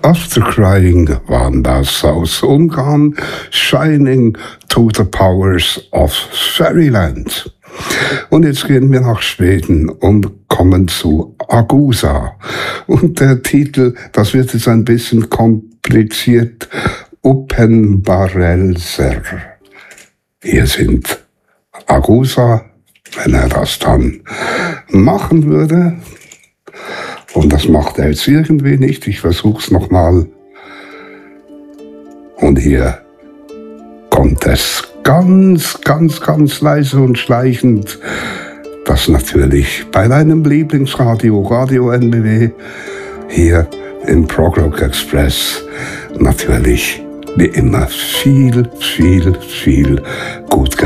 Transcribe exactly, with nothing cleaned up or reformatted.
After Crying waren das aus Ungarn, Shining to the Powers of Fairyland. Und jetzt gehen wir nach Schweden und kommen zu Agusa. Und der Titel, das wird jetzt ein bisschen kompliziert, Uppenbarelser. Hier sind Agusa, wenn er das dann machen würde. Und das macht er jetzt irgendwie nicht. Ich versuch's nochmal. Und hier kommt es ganz, ganz, ganz leise und schleichend. Das natürlich bei deinem Lieblingsradio, Radio N B W, hier im Prog Rock Express, natürlich wie immer viel, viel, viel gut gemacht.